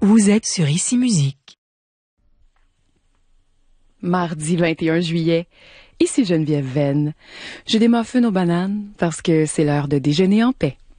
Vous êtes sur Ici Musique. Mardi 21 juillet, ici Geneviève Venn. Je des muffins aux bananes parce que c'est l'heure de déjeuner en paix.